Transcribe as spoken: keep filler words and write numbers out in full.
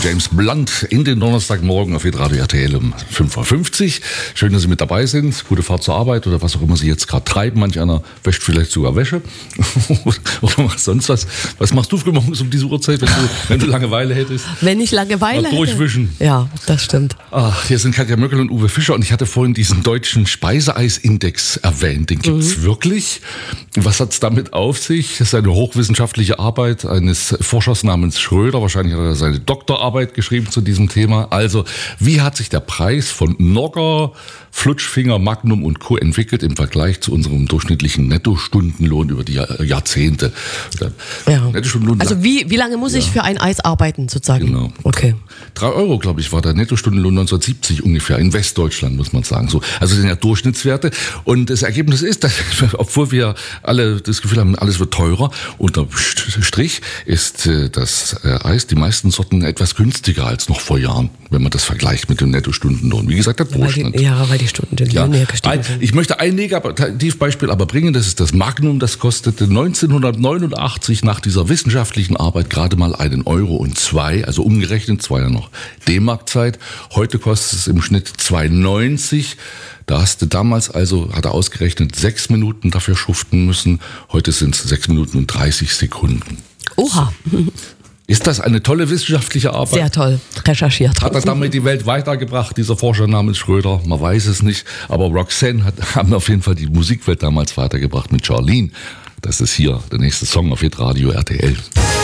James Blunt in den Donnerstagmorgen auf Radio R T L um fünf Uhr fünfzig. Schön, dass Sie mit dabei sind. Gute Fahrt zur Arbeit oder was auch immer Sie jetzt gerade treiben. Manch einer wäscht vielleicht sogar Wäsche oder macht sonst was. Was machst du frühmorgens um diese Uhrzeit, wenn du, wenn du Langeweile hättest? Wenn ich Langeweile hätte? Durchwischen. Ja, das stimmt. Ach, hier sind Katja Möckel und Uwe Fischer und ich hatte vorhin diesen deutschen Speiseeisindex erwähnt. Den gibt's mhm. wirklich. Was hat's damit auf sich? Das ist eine hochwissenschaftliche Arbeit eines Forschers namens Schröder. Wahrscheinlich hat er seine Doktorarbeit geschrieben zu diesem Thema. Also, wie hat sich der Preis von Nogger, Flutschfinger, Magnum und Co. entwickelt im Vergleich zu unserem durchschnittlichen Nettostundenlohn über die Jahrzehnte? Ja. Nettostundenlohn also wie, wie lange muss ja. ich für ein Eis arbeiten, sozusagen? Genau. Okay. Drei Euro, glaube ich, war der Nettostundenlohn neunzehnhundertsiebzig ungefähr, in Westdeutschland, muss man sagen. So, also das sind ja Durchschnittswerte. Und das Ergebnis ist, dass, obwohl wir alle das Gefühl haben, alles wird teurer, unterm Strich ist das Eis, die meisten Sorten etwas günstiger als noch vor Jahren, wenn man das vergleicht mit dem Nettostundenlohn. Wie gesagt, der Durchschnitt. Weil die, ja, weil die Stunden den ja. näher gestiegen sind. Ich möchte ein Negativbeispiel aber bringen, das ist das Magnum, das kostete neunzehnhundertneunundachtzig nach dieser wissenschaftlichen Arbeit gerade mal einen Euro und zwei, also umgerechnet, zwei ja noch D-Mark-Zeit. Heute kostet es im Schnitt zwei neunzig. Da hast du damals also, hat er ausgerechnet, sechs Minuten dafür schuften müssen. Heute sind es sechs Minuten und dreißig Sekunden. Oha. Ist das eine tolle wissenschaftliche Arbeit? Sehr toll, recherchiert. Hat er damit die Welt weitergebracht, dieser Forscher namens Schröder? Man weiß es nicht. Aber Roxanne hat, haben auf jeden Fall die Musikwelt damals weitergebracht mit Charlene. Das ist hier der nächste Song auf Hitradio R T L.